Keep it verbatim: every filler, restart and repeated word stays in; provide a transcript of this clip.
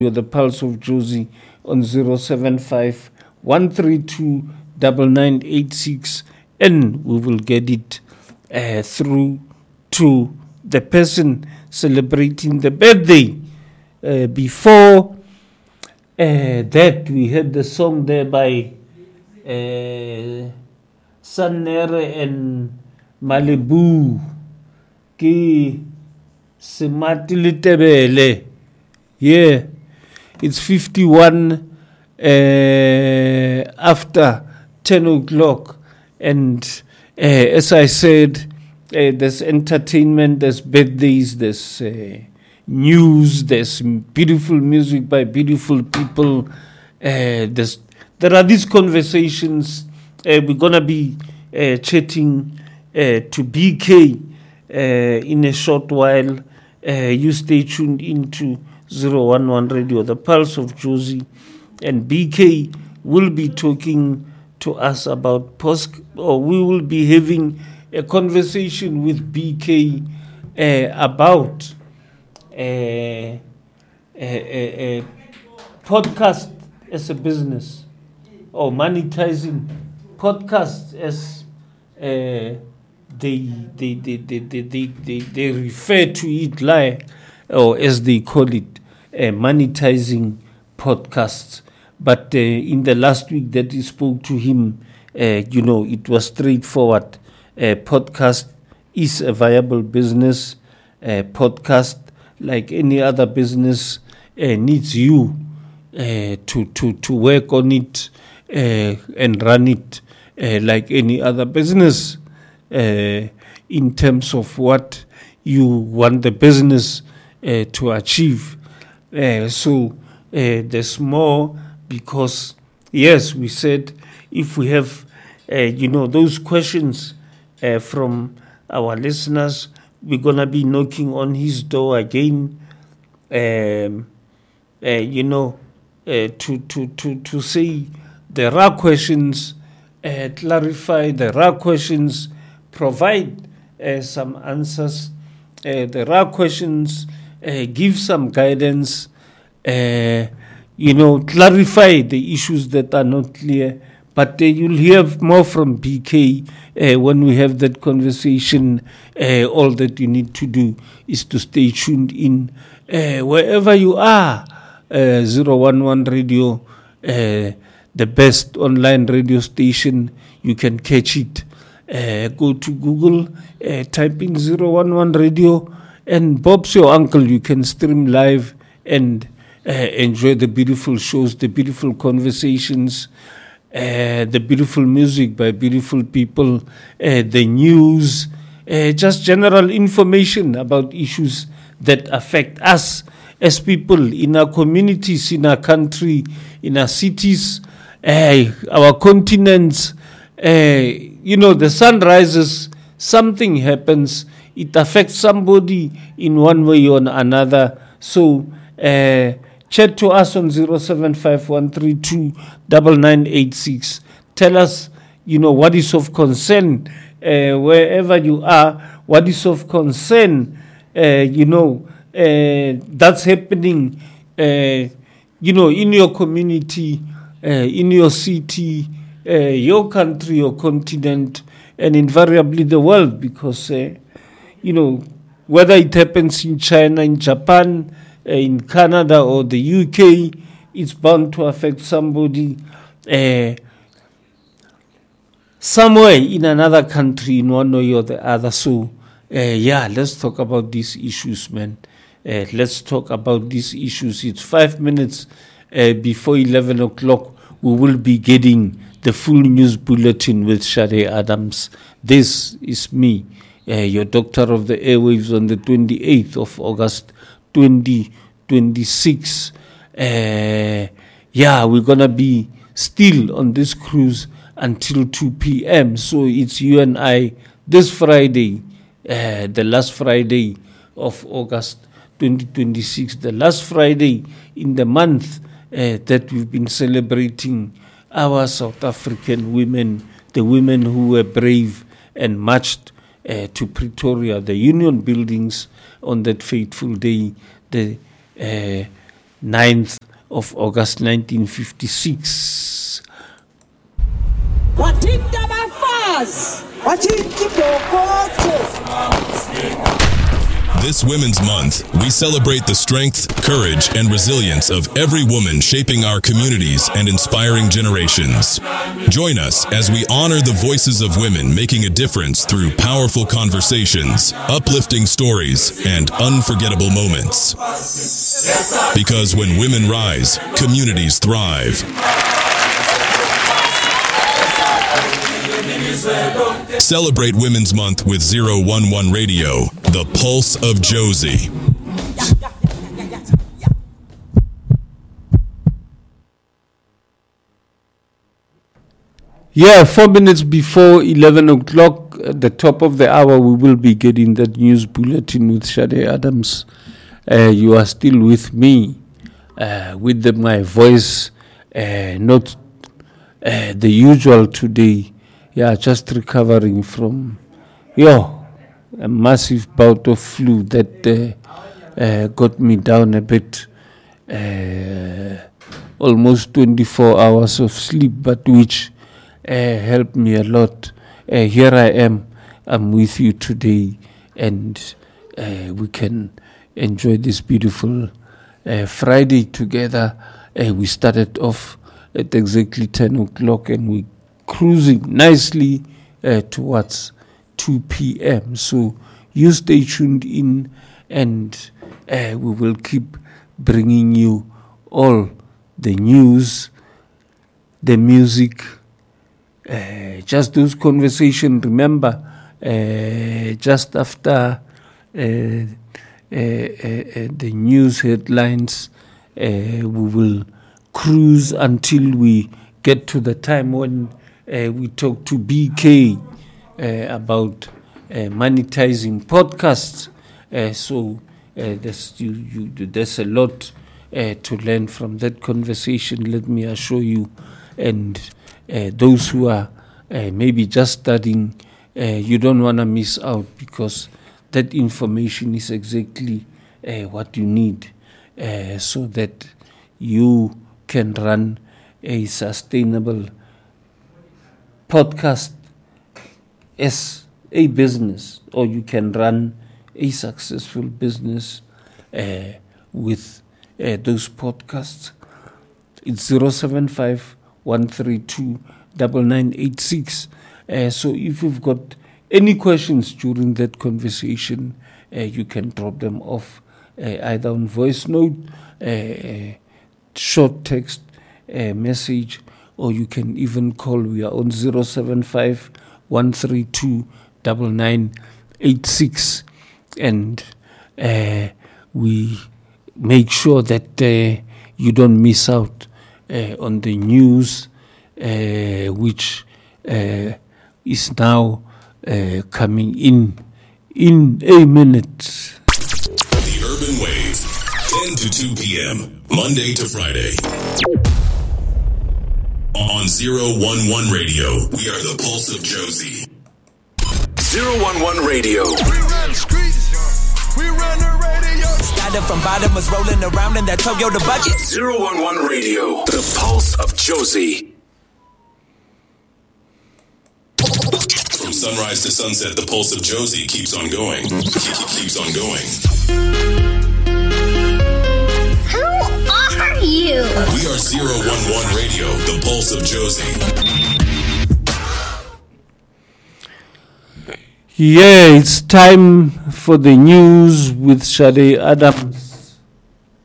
You're the Pulse of Jozi on zero seven five, one three two, nine nine eight six, and we will get it uh, through to the person celebrating the birthday. Uh, before uh, that, we heard the song there by uh, Sanere and Malibu, Ki Semati Litebele. Yeah, it's fifty-one uh, after ten o'clock. And uh, as I said, uh, there's entertainment, there's birthdays, there's uh, news, there's beautiful music by beautiful people. Uh, there's, there are these conversations. Uh, we're going to be uh, chatting uh, to B K uh, in a short while. Uh, you stay tuned into zero one one Radio, the Pulse of Jozi, and B K will be talking to us about post, or we will be having a conversation with B K uh, about a, a, a, a podcast as a business, or monetizing podcasts as uh, they, they, they, they, they, they, they, they refer to it, like, or as they call it, uh, monetizing podcasts. But uh, in the last week that we spoke to him, uh, you know, it was straightforward. Uh, podcast is a viable business. Uh, podcast, like any other business, uh, needs you uh, to, to, to work on it uh, and run it uh, like any other business uh, in terms of what you want the business uh, to achieve. Uh, so uh, there's more, because, yes, we said if we have, uh, you know, those questions uh, from our listeners, we're going to be knocking on his door again, um, uh, you know, uh, to, to, to, to say there are questions, uh, clarify, there are questions, provide uh, some answers, uh, there are questions, uh, give some guidance, uh, you know, clarify the issues that are not clear. But uh, you'll hear more from B K uh, when we have that conversation. Uh, all that you need to do is to stay tuned in uh, wherever you are. Uh, zero one one Radio, uh, the best online radio station. You can catch it. Uh, go to Google, uh, type in zero one one Radio, and Bob's your uncle. You can stream live and uh, enjoy the beautiful shows, the beautiful conversations, Uh, the beautiful music by beautiful people, uh, the news, uh, just general information about issues that affect us as people in our communities, in our country, in our cities, uh, our continents. Uh, you know, the sun rises, something happens, it affects somebody in one way or another. So, uh, chat to us on zero seven five, one three two, nine nine eight six. Tell us, you know, what is of concern uh, wherever you are, what is of concern, uh, you know, uh, that's happening, uh, you know, in your community, uh, in your city, uh, your country, your continent, and invariably the world, because, uh, you know, whether it happens in China, in Japan, in Canada or the U K, it's bound to affect somebody uh, somewhere in another country in one way or the other. So, uh, yeah, let's talk about these issues, man. Uh, let's talk about these issues. It's five minutes uh, before eleven o'clock. We will be getting the full news bulletin with Shade Adams. This is me, uh, your doctor of the airwaves, on the twenty-eighth of August, twenty twenty-six. Uh, yeah, we're gonna be still on this cruise until two p.m. So it's you and I this Friday, uh, the last Friday of August twenty twenty-six, the last Friday in the month uh, that we've been celebrating our South African women, the women who were brave and marched uh, to Pretoria, the Union buildings on that fateful day. The uh, ninth of August nineteen fifty-six. This Women's Month, we celebrate the strength, courage, and resilience of every woman shaping our communities and inspiring generations. Join us as we honor the voices of women making a difference through powerful conversations, uplifting stories, and unforgettable moments. Because when women rise, communities thrive. Celebrate Women's Month with zero one one Radio, the pulse of Josie. Yeah, four minutes before eleven o'clock, at the top of the hour, we will be getting that news bulletin with Shade Adams. Uh, you are still with me, uh, with the, my voice, uh, not uh, the usual today. Yeah, just recovering from, yo, a massive bout of flu that uh, uh, got me down a bit. Uh, almost twenty-four hours of sleep, but which uh, helped me a lot. Uh, here I am. I'm with you today, and uh, we can enjoy this beautiful uh, Friday together. Uh, we started off at exactly ten o'clock, and we cruising nicely uh, towards two p.m. So you stay tuned in, and uh, we will keep bringing you all the news, the music, uh, just those conversations. Remember, uh, just after uh, uh, uh, uh, the news headlines, uh, we will cruise until we get to the time when Uh, we talked to B K uh, about uh, monetizing podcasts. Uh, so uh, there's, you, you, there's a lot uh, to learn from that conversation, let me assure you. And uh, those who are uh, maybe just studying, uh, you don't want to miss out, because that information is exactly uh, what you need uh, so that you can run a sustainable podcast as a business, or you can run a successful business uh, with uh, those podcasts. It's zero seven five, one three two, nine nine eight six. Uh, so if you've got any questions during that conversation, uh, you can drop them off uh, either on voice note, uh, short text uh, message, or you can even call. We are on zero seven five, one three two, nine nine eight six. And uh, we make sure that uh, you don't miss out uh, on the news, uh, which uh, is now uh, coming in in a minute. The Urban Wave, ten to two p.m., Monday to Friday. On zero one one Radio, we are the pulse of Josie. zero one one Radio. We run the streets. We run the radio. Started from bottom, was rolling around in that Toyota budget. zero one one Radio, the pulse of Josie. From sunrise to sunset, the pulse of Josie keeps on going. Keeps on going. You. We are zero one one Radio, the pulse of Josie. Yeah, it's time for the news with Shade Adams.